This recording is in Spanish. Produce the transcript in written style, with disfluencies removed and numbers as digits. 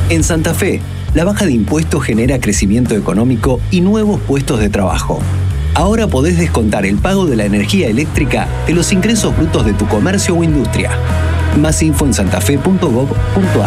En Santa Fe, la baja de impuestos genera crecimiento económico y nuevos puestos de trabajo. Ahora podés descontar el pago de la energía eléctrica de los ingresos brutos de tu comercio o industria. Más info en santafe.gov.ar.